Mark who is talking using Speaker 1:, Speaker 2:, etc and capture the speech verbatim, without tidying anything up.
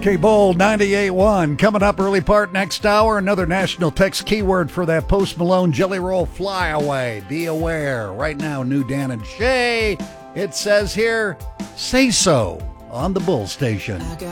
Speaker 1: K-Bull ninety-eight point one coming up early part next hour. Another national text keyword for that Post Malone Jelly Roll Flyaway. Be aware. Right now, new Dan and Shay. It says here, say so on the Bull Station.
Speaker 2: I got